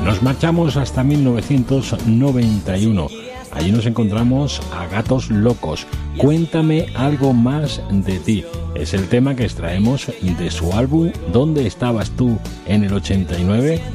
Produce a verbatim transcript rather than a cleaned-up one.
Nos marchamos hasta mil novecientos noventa y uno. Allí nos encontramos a Gatos Locos. Cuéntame algo más de ti. Es el tema que extraemos de su álbum ¿Dónde estabas tú en el ochenta y nueve?